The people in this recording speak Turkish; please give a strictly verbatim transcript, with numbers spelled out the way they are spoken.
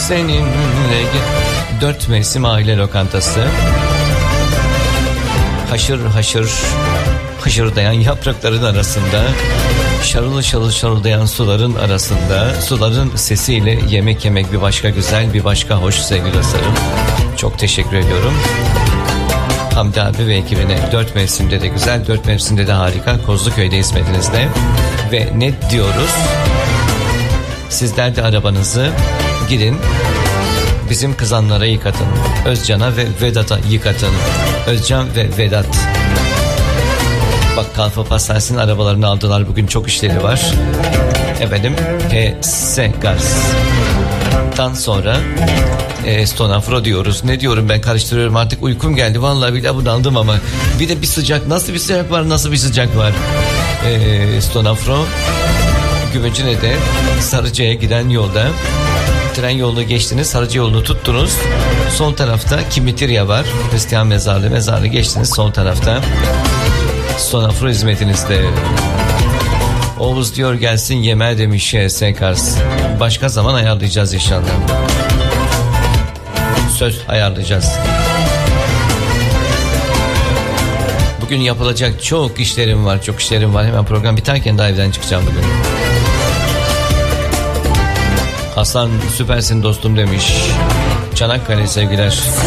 seninle. Dört mevsim aile lokantası. Haşır haşır hışırdayan yaprakların arasında, şarıl şarıl şarıldayan suların arasında, suların sesiyle yemek yemek bir başka güzel, bir başka hoş sevgili dostlarım. Çok teşekkür ediyorum Hamdi abi ve ekibine. Dört mevsimde de güzel, dört mevsimde de harika. Kozluköy'de hizmetinizde. Ve ne diyoruz? Sizler de arabanızı gidin bizim kızanlara yıkatın. Özcan'a ve Vedat'a yıkatın. Özcan ve Vedat. Bak, Kalfa Pastanesi'nin arabalarını aldılar. Bugün çok işleri var. Efendim P S Gars'tan sonra e, Stonafro diyoruz. Ne diyorum ben, karıştırıyorum artık, uykum geldi. Vallahi billahi bunu aldım ama bir de bir sıcak. Nasıl bir sıcak var, nasıl bir sıcak var. E, Stonafro Gümüşhane'de Sarıca'ya giden yolda, tren yolunu geçtiniz, Sarıca yolunu tuttunuz. Sol tarafta Kimitirya var. Hristiyan mezarlığı, mezarlığı geçtiniz sol tarafta. Stonafro hizmetinizde. Oğuz diyor gelsin yemeğe demiş Sekars. Başka zaman ayarlayacağız inşallah. Söz ayarlayacağız. Bugün yapılacak çok işlerim var, çok işlerim var. Hemen program biterken daha evden çıkacağım bugün. Hasan süpersin dostum demiş. Çanakkale sevgiler.